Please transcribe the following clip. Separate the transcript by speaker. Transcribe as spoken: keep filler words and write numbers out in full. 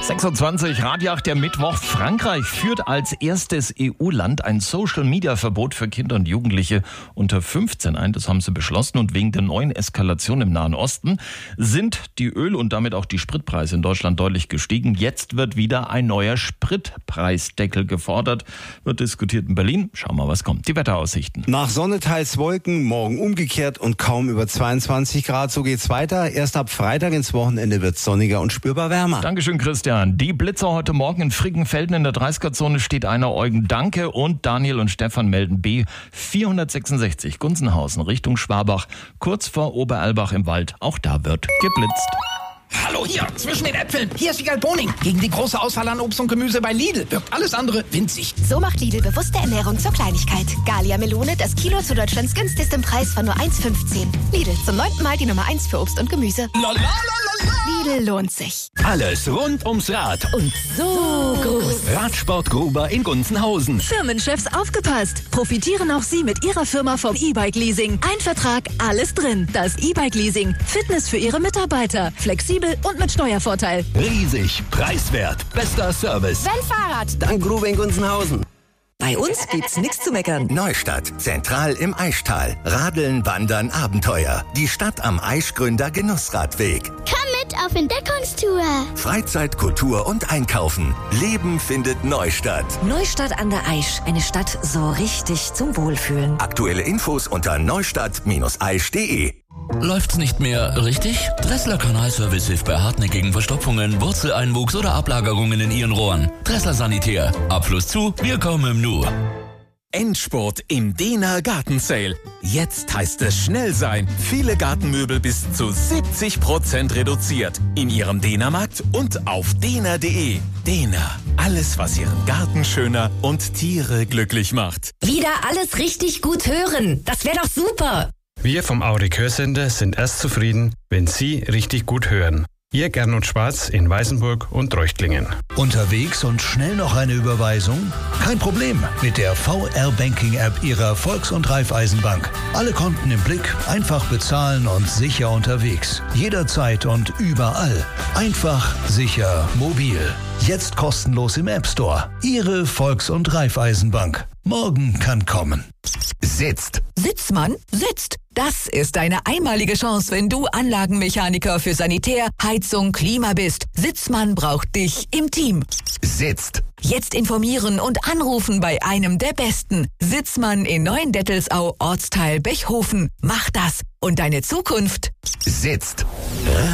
Speaker 1: sechsundzwanzig, Radio acht, der Mittwoch. Frankreich führt als erstes E U-Land ein Social-Media-Verbot für Kinder und Jugendliche unter fünfzehn ein. Das haben sie beschlossen. Und wegen der neuen Eskalation im Nahen Osten sind die Öl- und damit auch die Spritpreise in Deutschland deutlich gestiegen. Jetzt wird wieder ein neuer Spritpreisdeckel gefordert. Wird diskutiert in Berlin. Schauen wir mal, was kommt. Die Wetteraussichten.
Speaker 2: Nach Sonne teils Wolken, morgen umgekehrt und kaum über zweiundzwanzig Grad. So geht's weiter. Erst ab Freitag ins Wochenende wird's sonniger und spürbar wärmer.
Speaker 1: Dankeschön, Christian. Die Blitzer heute Morgen in Frickenfelden in der dreißiger-Zone steht einer. Eugen Danke und Daniel und Stefan melden B vierhundertsechsundsechzig Gunzenhausen Richtung Schwabach, kurz vor Oberalbach im Wald. Auch da wird geblitzt.
Speaker 3: Hallo hier, zwischen den Äpfeln. Hier ist Wiegald Boning. Gegen die große Auswahl an Obst und Gemüse bei Lidl wirkt alles andere winzig.
Speaker 4: So macht Lidl bewusste Ernährung zur Kleinigkeit. Gallia Melone, das Kilo zu Deutschlands günstigsten Preis von nur eins fünfzehn. Lidl, zum neunten Mal die Nummer eins für Obst und Gemüse.
Speaker 3: Lalalala.
Speaker 4: Lidl lohnt sich.
Speaker 5: Alles rund ums Rad.
Speaker 4: Und so groß.
Speaker 5: Radsportgruber in Gunzenhausen.
Speaker 6: Firmenchefs aufgepasst. Profitieren auch Sie mit Ihrer Firma vom E-Bike-Leasing. Ein Vertrag, alles drin. Das E-Bike-Leasing. Fitness für Ihre Mitarbeiter. Flexibel und mit Steuervorteil.
Speaker 5: Riesig, preiswert, bester Service.
Speaker 4: Wenn Fahrrad,
Speaker 7: Dank Grube in Gunzenhausen.
Speaker 6: Bei uns gibt's nichts zu meckern.
Speaker 8: Neustadt, zentral im Aischtal. Radeln, Wandern, Abenteuer. Die Stadt am Aischgründer Genussradweg.
Speaker 9: Komm mit auf Entdeckungstour.
Speaker 8: Freizeit, Kultur und Einkaufen. Leben findet Neustadt.
Speaker 6: Neustadt an der Aisch. Eine Stadt so richtig zum Wohlfühlen.
Speaker 8: Aktuelle Infos unter neustadt Bindestrich aisch punkt de.
Speaker 10: Läuft's nicht mehr richtig? Dressler Kanalservice hilft bei hartnäckigen Verstopfungen, Wurzeleinwuchs oder Ablagerungen in Ihren Rohren. Dressler Sanitär. Abfluss zu, wir kommen im Nu.
Speaker 11: Endspurt im Dehner Gartensale. Jetzt heißt es schnell sein. Viele Gartenmöbel bis zu siebzig Prozent reduziert. In Ihrem Dehnermarkt und auf dehner punkt de. Dehner. Alles, was Ihren Garten schöner und Tiere glücklich macht.
Speaker 12: Wieder alles richtig gut hören. Das wäre doch super.
Speaker 13: Wir vom Aurik Hörsender sind erst zufrieden, wenn Sie richtig gut hören. Ihr Gernot Schwarz in Weißenburg und Treuchtlingen.
Speaker 14: Unterwegs und schnell noch eine Überweisung? Kein Problem mit der V R-Banking-App Ihrer Volks- und Raiffeisenbank. Alle Konten im Blick, einfach bezahlen und sicher unterwegs. Jederzeit und überall. Einfach, sicher, mobil. Jetzt kostenlos im App Store. Ihre Volks- und Raiffeisenbank. Morgen kann kommen.
Speaker 8: Sitzt.
Speaker 6: Sitzmann sitzt. Das ist eine einmalige Chance, wenn du Anlagenmechaniker für Sanitär, Heizung, Klima bist. Sitzmann braucht dich im Team.
Speaker 8: Sitzt.
Speaker 6: Jetzt informieren und anrufen bei einem der Besten. Sitzmann in Neuendettelsau, Ortsteil Bechhofen. Mach das und deine Zukunft
Speaker 8: sitzt.